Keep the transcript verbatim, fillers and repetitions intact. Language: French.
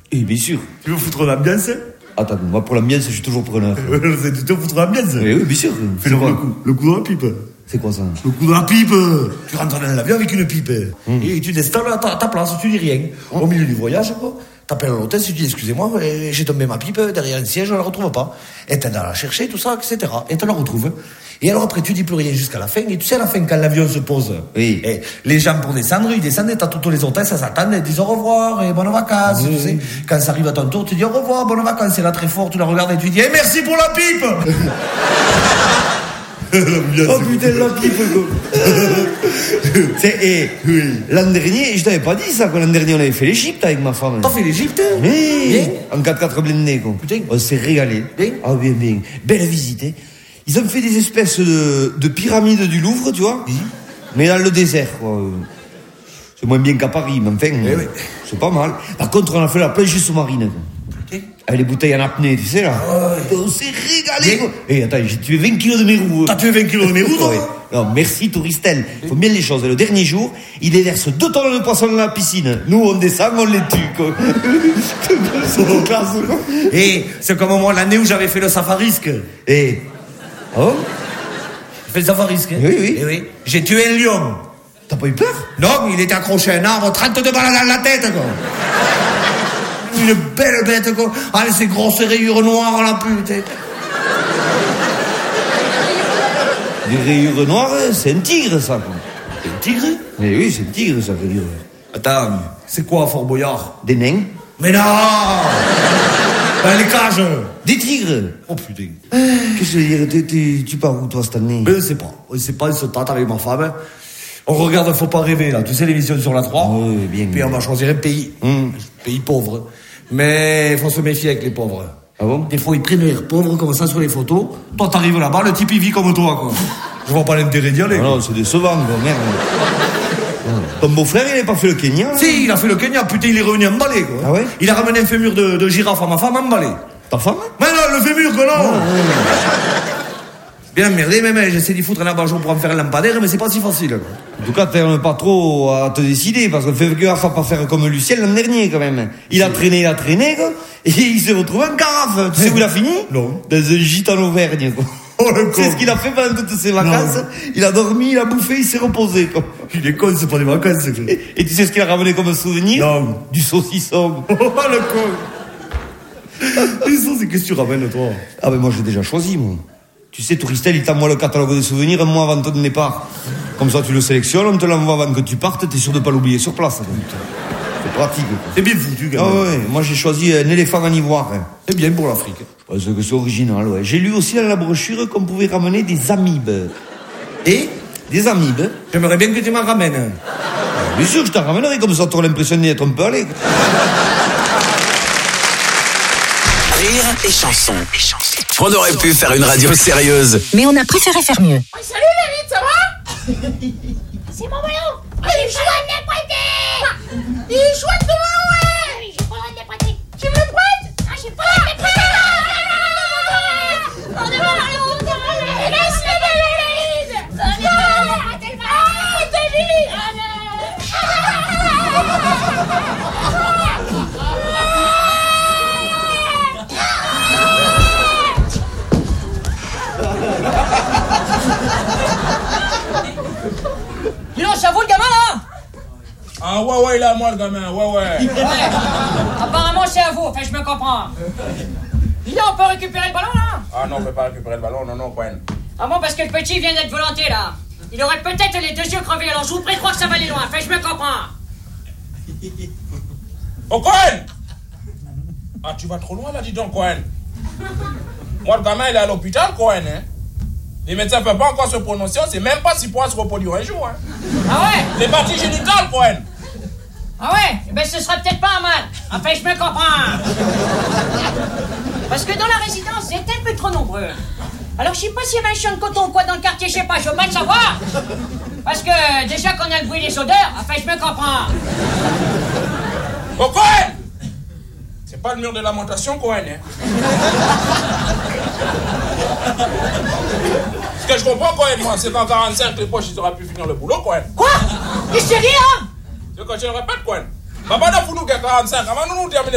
Eh, bien sûr. Tu veux foutre l'ambiance? Attends, moi pour l'ambiance, je suis toujours preneur. C'est tu veux foutre l'ambiance? Oui, oui, bien sûr. Fais le, le coup, le coup de la pipe. C'est quoi ça? Le coup de la pipe. Tu rentres dans l'avion avec une pipe. Mmh. Et tu t'installes à ta, ta place, tu dis rien. Mmh. Au milieu du voyage, quoi. T'appelles à l'hôtel, tu dis excusez-moi, j'ai tombé ma pipe derrière un siège, je la retrouve pas. Et t'es allé la chercher, tout ça, et cetera. Et tu la retrouves. Et alors après, tu dis plus rien jusqu'à la fin. Et tu sais, à la fin, quand l'avion se pose, oui. Et les gens pour descendre, ils descendent, et t'as tous les hôtels, ça s'attend, ils disent au revoir et bonnes vacances. Oui. Tu sais. Quand ça arrive à ton tour, tu dis au revoir, bonnes vacances. C'est là très fort, tu la regardes et tu dis, eh, merci pour la pipe. Oh putain, la pipe, quoi. C'est, et, oui. L'an dernier, je t'avais pas dit ça, quoi. L'an dernier, on avait fait l'Égypte avec ma femme. T'as fait l'Égypte? Oui. Bien. En quatre quatre blindés, quoi. Putain. On s'est régalé. Bien. Ah, bien, bien. Belle visite, hein. Ils ont fait des espèces de, de pyramides du Louvre, tu vois. Oui. Mais dans le désert, quoi. C'est moins bien qu'à Paris, mais enfin, oui, oui. C'est pas mal. Par contre, on a fait la plongée sous-marine, quoi. Avec les bouteilles en apnée, tu sais, là. Ah ouais. On s'est régalé, quoi. Eh, attends, j'ai tué vingt kilos de mes roues. T'as tué vingt kilos de mes roues, toi? Ouais. Non, merci, Touristel. Faut bien les choses. Le dernier jour, il déverse deux tonnes de poissons dans la piscine. Nous, on descend, on les tue, quoi. C'est trop classe, quoi. Eh, c'est comme moi, l'année où j'avais fait le safarisque. Eh. Oh? J'ai fait le safarisque, hein? Oui, oui. Eh oui. J'ai tué un lion. T'as pas eu peur? Non, il était accroché à un arbre, trente-deux balles dans la tête, quoi. Une belle bête, quoi. Avec ses grosses rayures noires, la pute. Les rayures noires, c'est un tigre, ça, quoi. C'est un tigre? Mais oui, c'est un tigre, ça veut dire. Attends, c'est quoi, Fort Boyard? Des nains? Mais non! Dans les cages! Des tigres! Oh putain. Qu'est-ce que je veux dire? Tu, tu, tu pars où, toi, cette année? Mais je sais pas. Je sais pas, on se tâte avec ma femme. On regarde Faut pas rêver, là. Tu sais, l'émission sur la trois. Oui, bien. Puis on va choisir un pays. Mmh. Un pays pauvre. Mais il faut se méfier avec les pauvres. Ah bon? Des fois, ils prennent l'air pauvres comme ça sur les photos. Toi, t'arrives là-bas, le type, il vit comme toi, quoi. Je vois pas l'intérêt d'y aller. Non, non, c'est décevant, quoi, merde. Ton beau-frère, il avait pas fait le Kenya? Si, il a fait le Kenya, putain, il est revenu emballé, quoi. Ah ouais? Il a ramené un fémur de, de girafe à ma femme emballé. Ta femme? Mais non, le fémur, que non! Oh, oh. Bien merdé, même, j'essaie d'y foutre un abat-jour pour en faire un lampadaire, mais c'est pas si facile, quoi. En tout cas, t'aimes pas trop à te décider, parce que fais gaffe à pas faire comme Lucien l'an dernier, quand même. Il a traîné, il a traîné, quoi, et il s'est retrouvé en carafe. Tu sais où il a fini? Non. Dans un gîte en Auvergne, quoi. Oh, le con. C'est ce qu'il a fait pendant toutes ses vacances. Non. Il a dormi, il a bouffé, il s'est reposé, quoi. Il est con, c'est pas des vacances, quoi. Et, et tu sais ce qu'il a ramené comme souvenir? Non. Du saucisson. Oh, le con. Et ça, c'est qu'est-ce que tu ramènes, toi? Ah ben moi, j'ai déjà choisi, moi. Tu sais, Touristel, il t'envoie le catalogue des souvenirs un mois avant ton départ. Comme ça, tu le sélectionnes, on te l'envoie avant que tu partes, t'es sûr de pas l'oublier sur place. C'est pratique, quoi. C'est bien foutu, quand même. Ah ouais, moi j'ai choisi un éléphant en ivoire. Hein. C'est bien pour l'Afrique. Parce que c'est original, ouais. J'ai lu aussi dans la brochure qu'on pouvait ramener des amibes. Et? Des amibes. J'aimerais bien que tu m'en ramènes. Bien sûr, je t'en ramènerai, comme ça t'auras l'impression d'être un peu allé. Rire et chanson. On aurait pu faire une radio sérieuse, mais on a préféré faire mieux. Oh, salut la vie, ça va? C'est mon ballon. Oh, il est chouette de les prêter. Il est chouette de ballon, ouais. Oui, j'ai pas le droit de les prêter. Tu me le prêtes? Ah, j'ai pas le droit de les prêter. Oh, devant, allons, devant. Laisse-le de l'élise. Arrêtez le ballon. Arrêtez-le. Ah, non. Dis donc, c'est à vous le gamin là? Ah ouais ouais il est à moi le gamin, ouais ouais. Ouais. Apparemment c'est à vous, enfin je me comprends. Dis donc, on peut récupérer le ballon là? Ah non, on peut pas récupérer le ballon, non non Cohen. Ah bon, parce que le petit vient d'être volanté là. Il aurait peut-être les deux yeux crevés, alors je vous prie de croire que ça va aller loin, enfin je me comprends. Oh Cohen! Ah tu vas trop loin là, dis donc Cohen. Moi le gamin il est à l'hôpital Cohen hein. Les médecins ne peuvent pas encore se prononcer, on ne sait même pas s'il pourra se reproduire un jour. Hein. Ah ouais? Les parties génitales, Cohen. Ah ouais? Eh ben ce sera peut-être pas un mal. Enfin, je me comprends. Parce que dans la résidence, vous êtes un peu trop nombreux. Alors, je sais pas s'il y avait un champ de coton ou quoi dans le quartier, je sais pas, je veux pas le savoir. Parce que déjà qu'on a le bruit des odeurs, enfin, je me comprends. Oh, Cohen! C'est pas le mur de lamentation, Cohen, hein. Ce que je comprends, Cohen, moi, c'est qu'en quarante-cinq, les poches, ils auraient pu finir le boulot, Cohen. Quoi? Qu'est-ce que tu dis, hein? C'est quand je le répète, Cohen. Papa, n'a foulou qu'à quarante-cinq, avant nous nous terminer.